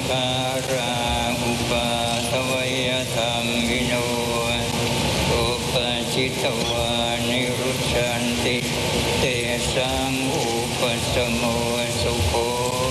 การาอุปาทวยธรรมิโนอุปจิตวานิรุชันติเตสังอุปสโม